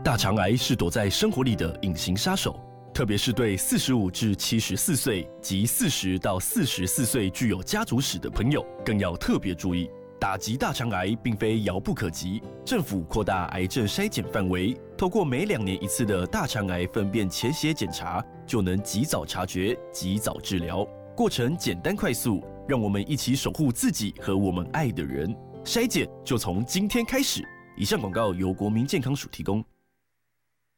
大肠癌是躲在生活里的隐形杀手，特别是对45至74岁及40到44岁具有家族史的朋友，更要特别注意。打击大肠癌并非遥不可及，政府扩大癌症筛检范围，透过每2年1次的大肠癌粪便潜血检查，就能及早察觉、及早治疗，过程简单快速，让我们一起守护自己和我们爱的人。筛检就从今天开始。以上广告由国民健康署提供。